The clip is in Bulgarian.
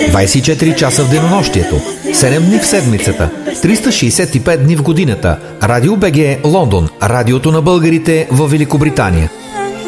24 часа в денонощието, 7 дни в седмицата, 365 дни в годината. Радио БГ Лондон, радиото на българите във Великобритания.